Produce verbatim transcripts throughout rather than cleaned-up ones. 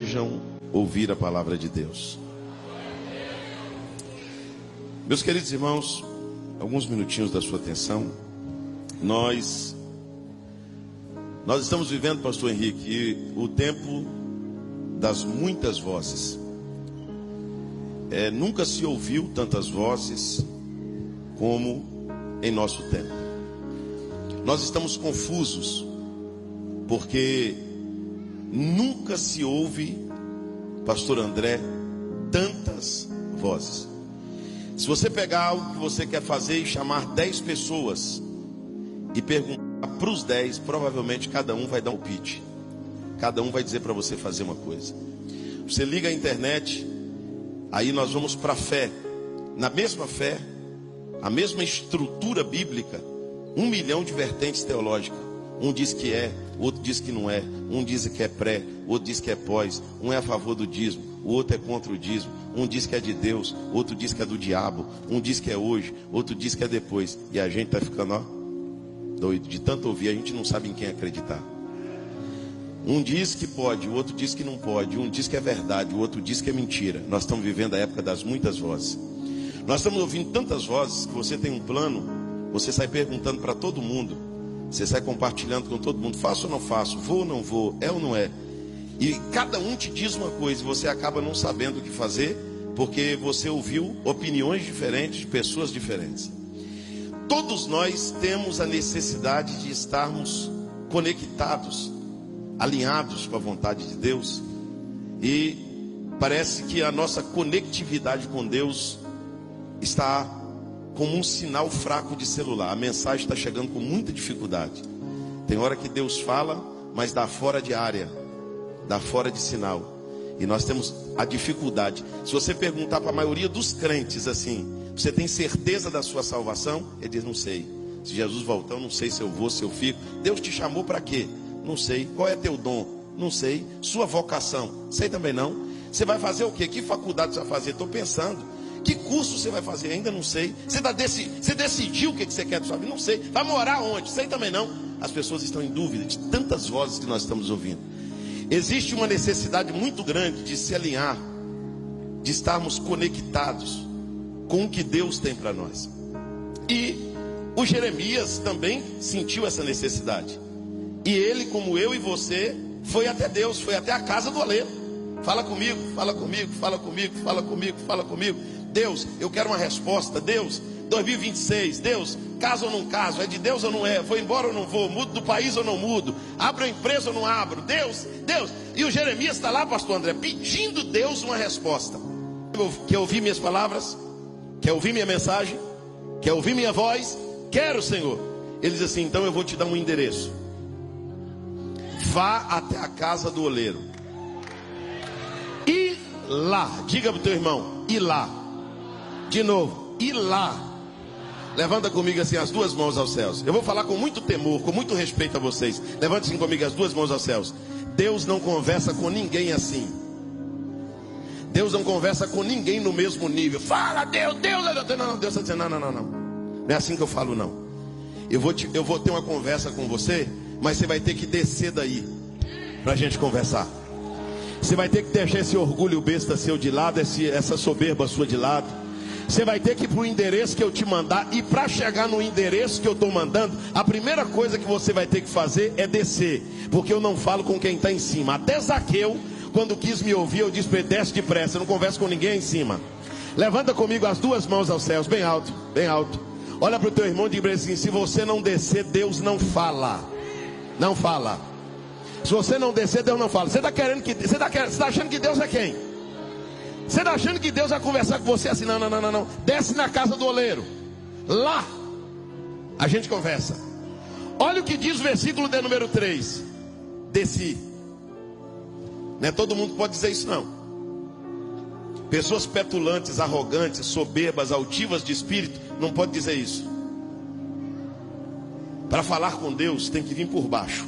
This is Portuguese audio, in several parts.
desejam ouvir a palavra de Deus? Meus queridos irmãos, alguns minutinhos da sua atenção. Nós Nós estamos vivendo, pastor Henrique, o tempo das muitas vozes. É, nunca se ouviu tantas vozes como em nosso tempo. Nós estamos confusos, porque nunca se ouve, pastor André, tantas vozes. Se você pegar algo que você quer fazer e chamar dez pessoas e perguntar para os dez, provavelmente cada um vai dar um pitch. Cada um vai dizer para você fazer uma coisa. Você liga a internet, aí nós vamos para a fé. Na mesma fé, a mesma estrutura bíblica, um milhão de vertentes teológicas. Um diz que é, outro diz que não é. Um diz que é pré, outro diz que é pós. Um é a favor do dízimo, o outro é contra o dízimo. Um diz que é de Deus, outro diz que é do diabo. Um diz que é hoje, outro diz que é depois. E a gente está ficando, ó, doido. De tanto ouvir, a gente não sabe em quem acreditar. Um diz que pode, o outro diz que não pode. Um diz que é verdade, o outro diz que é mentira. Nós estamos vivendo a época das muitas vozes. Nós estamos ouvindo tantas vozes que você tem um plano, você sai perguntando para todo mundo, você sai compartilhando com todo mundo: faço ou não faço, vou ou não vou, é ou não é. E cada um te diz uma coisa e você acaba não sabendo o que fazer, porque você ouviu opiniões diferentes de pessoas diferentes. Todos nós temos a necessidade de estarmos conectados, alinhados com a vontade de Deus. E parece que a nossa conectividade com Deus está como um sinal fraco de celular. A mensagem está chegando com muita dificuldade. Tem hora que Deus fala, mas dá fora de área, dá fora de sinal. E nós temos a dificuldade. Se você perguntar para a maioria dos crentes assim: você tem certeza da sua salvação? Ele diz: não sei. Se Jesus voltar, eu não sei se eu vou, se eu fico. Deus te chamou para quê? Não sei. Qual é teu dom? Não sei. Sua vocação? Sei também não. Você vai fazer o quê? Que faculdade você vai fazer? Estou pensando. Que curso você vai fazer? Ainda não sei. Você, tá deci... você decidiu o que você quer da sua vida? Não sei. Vai morar onde? Sei também não. As pessoas estão em dúvida de tantas vozes que nós estamos ouvindo. Existe uma necessidade muito grande de se alinhar, de estarmos conectados com o que Deus tem para nós. E o Jeremias também sentiu essa necessidade. E ele, como eu e você, foi até Deus, foi até a casa do oleiro. Fala comigo, fala comigo, fala comigo, fala comigo, fala comigo. Deus, eu quero uma resposta. Deus, dois mil e vinte e seis, Deus, caso ou não caso, é de Deus ou não é, vou embora ou não vou, mudo do país ou não mudo, abro a empresa ou não abro, Deus, Deus. E o Jeremias está lá, pastor André, pedindo Deus uma resposta. Quer ouvir minhas palavras? Quer ouvir minha mensagem? Quer ouvir minha voz? Quero, Senhor. Ele diz assim: então eu vou te dar um endereço. Vá até a casa do oleiro. E lá, diga para o teu irmão: e lá. De novo, e lá. Levanta comigo assim as duas mãos aos céus. Eu vou falar com muito temor, com muito respeito a vocês. Levante assim comigo as duas mãos aos céus. Deus não conversa com ninguém assim. Deus não conversa com ninguém no mesmo nível. Fala, Deus, Deus, Deus. Não, não, Deus está dizendo: não, não, não, não. Não é assim que eu falo, não. Eu vou, te, eu vou ter uma conversa com você, mas você vai ter que descer daí para a gente conversar. Você vai ter que deixar esse orgulho besta seu de lado, esse, essa soberba sua de lado. Você vai ter que ir para o endereço que eu te mandar. E para chegar no endereço que eu estou mandando, a primeira coisa que você vai ter que fazer é descer. Porque eu não falo com quem está em cima. Até Zaqueu, quando quis me ouvir, eu disse para ele: desce depressa, eu não converso com ninguém em cima. Levanta comigo as duas mãos aos céus, bem alto, bem alto. Olha para o teu irmão e diz para ele assim: se você não descer, Deus não fala. Não fala. Se você não descer, Deus não fala. Você está querendo que, você está querendo, você está achando que Deus é quem? Você está achando que Deus vai conversar com você assim? Não, não, não, não, não. Desce na casa do oleiro. Lá a gente conversa. Olha o que diz o versículo de número três. Desci. Não é todo mundo que pode dizer isso, não. Pessoas petulantes, arrogantes, soberbas, altivas de espírito não pode dizer isso. Para falar com Deus tem que vir por baixo.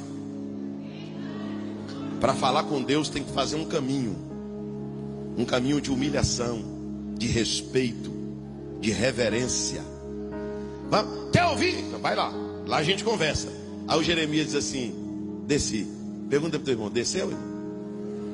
Para falar com Deus tem que fazer um caminho. Um caminho de humilhação, de respeito, de reverência. Quer ouvir? Vai lá. Lá a gente conversa. Aí o Jeremias diz assim: desci. Pergunta para o teu irmão: desceu?